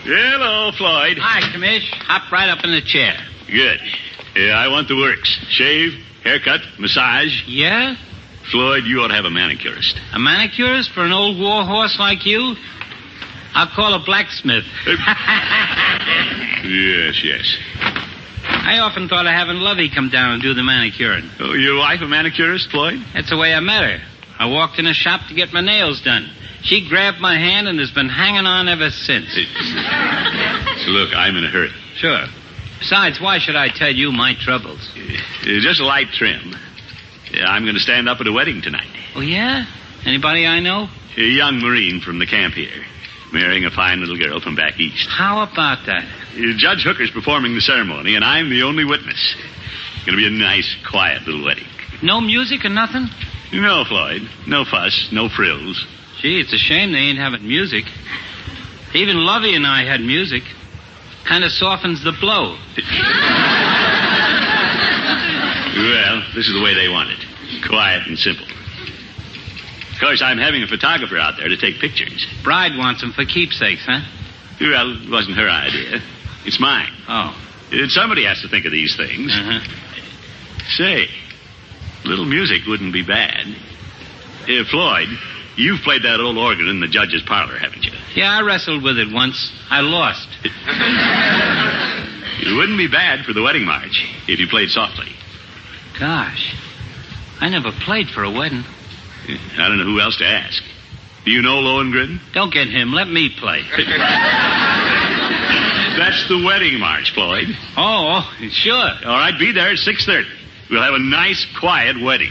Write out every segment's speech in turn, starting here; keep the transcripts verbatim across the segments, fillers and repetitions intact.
Hello, Floyd. Hi, Commish. Hop right up in the chair. Good. Yeah, I want the works. Shave, haircut, massage. Yeah? Floyd, you ought to have a manicurist. A manicurist for an old war horse like you? I'll call a blacksmith. Yes, yes. I often thought of having Lovey come down and do the manicuring. Oh, your wife a manicurist, Floyd? That's the way I met her. I walked in a shop to get my nails done. She grabbed my hand and has been hanging on ever since. So look, I'm in a hurry. Sure. Besides, why should I tell you my troubles? Uh, just a light trim. Uh, I'm going to stand up at a wedding tonight. Oh, yeah? Anybody I know? A young Marine from the camp here, marrying a fine little girl from back east. How about that? Uh, Judge Hooker's performing the ceremony, and I'm the only witness. It's going to be a nice, quiet little wedding. No music or nothing? No, Floyd. No fuss, no frills. Gee, it's a shame they ain't having music. Even Lovey and I had music. Kind of softens the blow. Well, this is the way they want it. Quiet and simple. Of course, I'm having a photographer out there to take pictures. Bride wants them for keepsakes, huh? Well, it wasn't her idea. It's mine. Oh. Uh, Somebody has to think of these things. Uh-huh. Say, a little music wouldn't be bad. Uh, Floyd, you've played that old organ in the judge's parlor, haven't you? Yeah, I wrestled with it once. I lost. It wouldn't be bad for the wedding march if you played softly. Gosh, I never played for a wedding. I don't know who else to ask. Do you know Lohengrin? Don't get him. Let me play. That's the wedding march, Floyd. Oh, sure. All right, be there at six thirty. We'll have a nice, quiet wedding.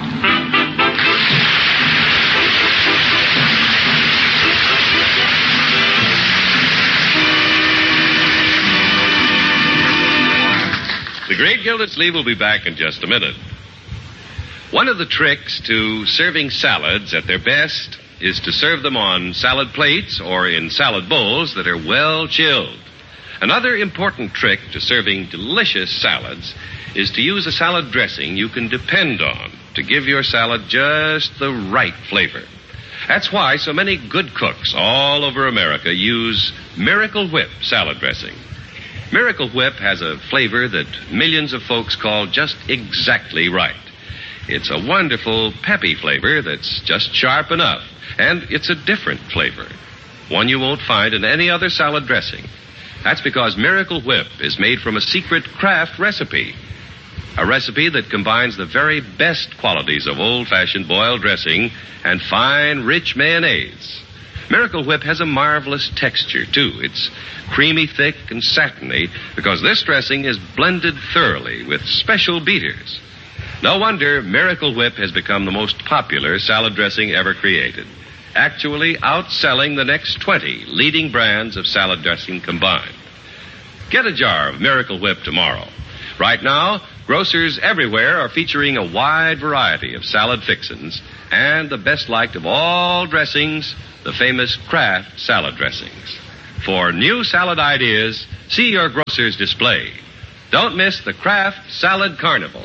The Great Gildersleeve will be back in just a minute. One of the tricks to serving salads at their best is to serve them on salad plates or in salad bowls that are well chilled. Another important trick to serving delicious salads is to use a salad dressing you can depend on to give your salad just the right flavor. That's why so many good cooks all over America use Miracle Whip salad dressing. Miracle Whip has a flavor that millions of folks call just exactly right. It's a wonderful, peppy flavor that's just sharp enough, and it's a different flavor, one you won't find in any other salad dressing. That's because Miracle Whip is made from a secret Kraft recipe, a recipe that combines the very best qualities of old-fashioned boiled dressing and fine, rich mayonnaise. Miracle Whip has a marvelous texture, too. It's creamy, thick, and satiny because this dressing is blended thoroughly with special beaters. No wonder Miracle Whip has become the most popular salad dressing ever created, actually outselling the next twenty leading brands of salad dressing combined. Get a jar of Miracle Whip tomorrow. Right now, grocers everywhere are featuring a wide variety of salad fixins and the best liked of all dressings, the famous Kraft salad dressings. For new salad ideas, see your grocer's display. Don't miss the Kraft Salad Carnival.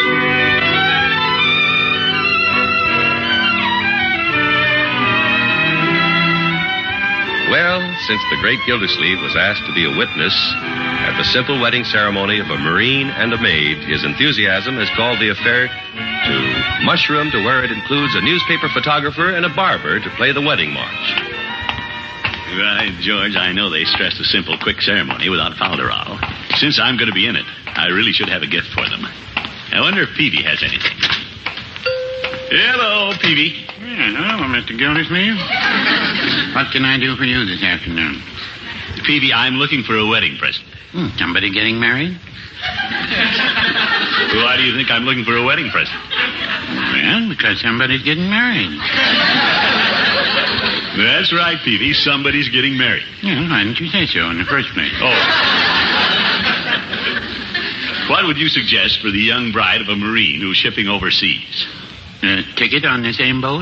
Well, since the great Gildersleeve was asked to be a witness at the simple wedding ceremony of a Marine and a maid, his enthusiasm has called the affair to mushroom to where it includes a newspaper photographer and a barber to play the wedding march. Right, George, I know they stressed a simple, quick ceremony without falderall. Since I'm going to be in it, I really should have a gift for them. I wonder if Peavy has anything. Hello, Peavy. Hello, Mister Gildersleeve. What can I do for you this afternoon? Peavy, I'm looking for a wedding present. Hmm, somebody getting married? Why do you think I'm looking for a wedding present? Well, because somebody's getting married. That's right, Peavy. Somebody's getting married. Yeah, why didn't you say so in the first place? Oh. What would you suggest for the young bride of a Marine who's shipping overseas? A ticket on the same boat?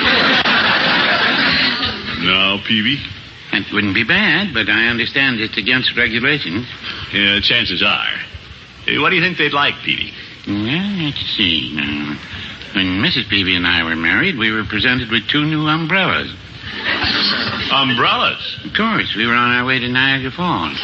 No, Peavy. That wouldn't be bad, but I understand it's against regulations. Yeah, chances are. Uh, What do you think they'd like, Peavy? Well, let's see. Now, when Missus Peavy and I were married, we were presented with two new umbrellas. Umbrellas? Of course. We were on our way to Niagara Falls.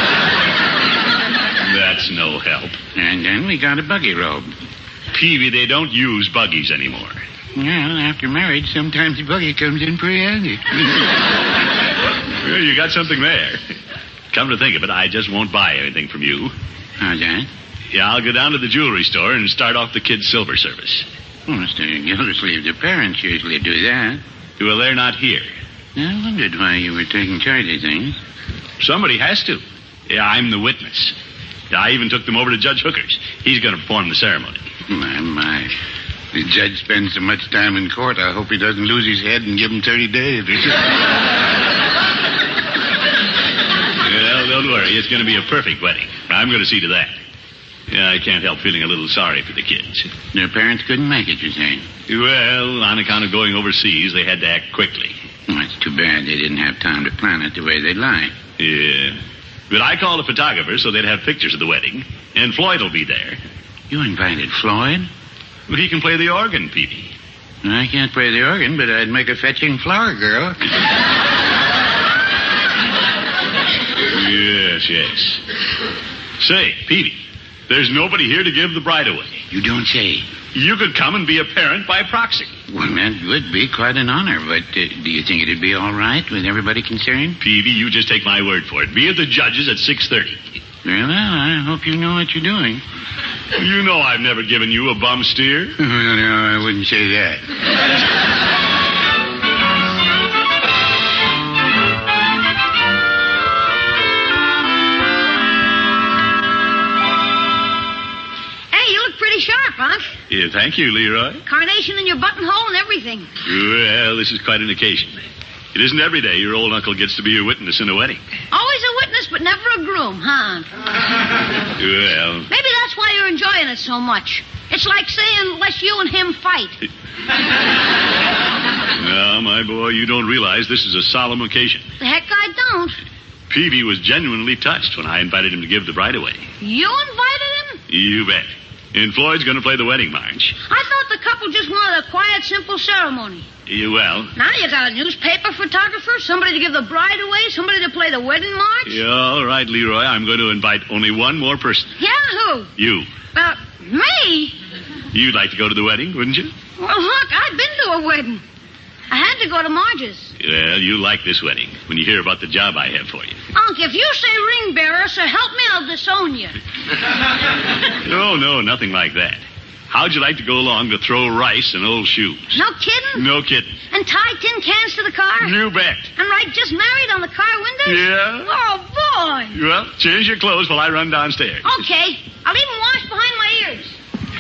That's no help. And then we got a buggy robe. Peavy, they don't use buggies anymore. Well, after marriage, sometimes the buggy comes in pretty handy. Well, you got something there. Come to think of it, I just won't buy anything from you. How's that? Yeah, I'll go down to the jewelry store and start off the kids' silver service. Well, Mister Gildersleeve, the parents usually do that. Well, they're not here. I wondered why you were taking charge of things. Somebody has to. Yeah, I'm the witness. I even took them over to Judge Hooker's. He's going to perform the ceremony. My, my. The judge spends so much time in court, I hope he doesn't lose his head and give him thirty days. Well, don't worry. It's going to be a perfect wedding. I'm going to see to that. Yeah, I can't help feeling a little sorry for the kids. Their parents couldn't make it, you're saying? Well, on account of going overseas, they had to act quickly. Well, it's too bad they didn't have time to plan it the way they'd like. Yeah. But I called a photographer so they'd have pictures of the wedding, and Floyd will be there. You invited Floyd? Well, he can play the organ, Peavy. I can't play the organ, but I'd make a fetching flower girl. Yes, yes. Say, Peavy, there's nobody here to give the bride away. You don't say. You could come and be a parent by proxy. Well, that would be quite an honor, but uh, do you think it'd be all right with everybody concerned? Peavy, you just take my word for it. Be at the judges at six thirty. Well, I hope you know what you're doing. You know I've never given you a bum steer. no, no, I wouldn't say that. Sharp, Unc. Yeah, thank you, Leroy. Carnation in your buttonhole and everything. Well, this is quite an occasion. It isn't every day your old uncle gets to be a witness in a wedding. Always a witness, but never a groom, huh? Well... Maybe that's why you're enjoying it so much. It's like saying, let's you and him fight. No, my boy, you don't realize this is a solemn occasion. The heck I don't. Peavy was genuinely touched when I invited him to give the bride away. You invited him? You bet. And Floyd's going to play the wedding march. I thought the couple just wanted a quiet, simple ceremony. Yeah, well... Now you got a newspaper photographer, somebody to give the bride away, somebody to play the wedding march. Yeah, all right, Leroy. I'm going to invite only one more person. Yeah, who? You. Uh, me? You'd like to go to the wedding, wouldn't you? Well, look, I've been to a wedding. I had to go to Marge's. Well, you like this wedding when you hear about the job I have for you. Unc, if you say ring bearer, so help me, I'll disown you. No, no, nothing like that. How'd you like to go along to throw rice and old shoes? No kidding? No kidding. And tie tin cans to the car? You bet. And write just married on the car windows? Yeah. Oh, boy. Well, change your clothes while I run downstairs. Okay. I'll even wash behind my ears.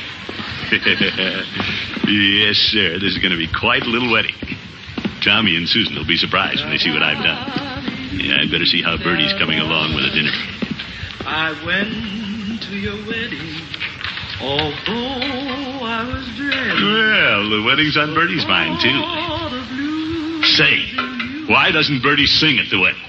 Yes, sir. This is going to be quite a little wedding. Tommy and Susan will be surprised when they see what I've done. Yeah, I'd better see how Bertie's coming along with the dinner. I went to your wedding, although I was dressed. Well, the wedding's on Bertie's mind, too. Say, why doesn't Bertie sing at the wedding?